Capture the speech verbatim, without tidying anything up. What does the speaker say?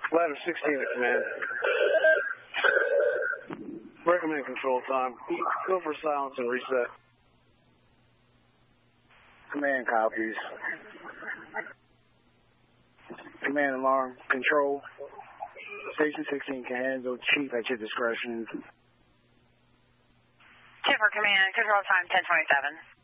Ladder sixteen at command. Recommend control time. Go for silence and reset. Command copies. Command alarm. Control. Station sixteen can handle. Chief at your discretion. Chipper command. Control time ten twenty-seven.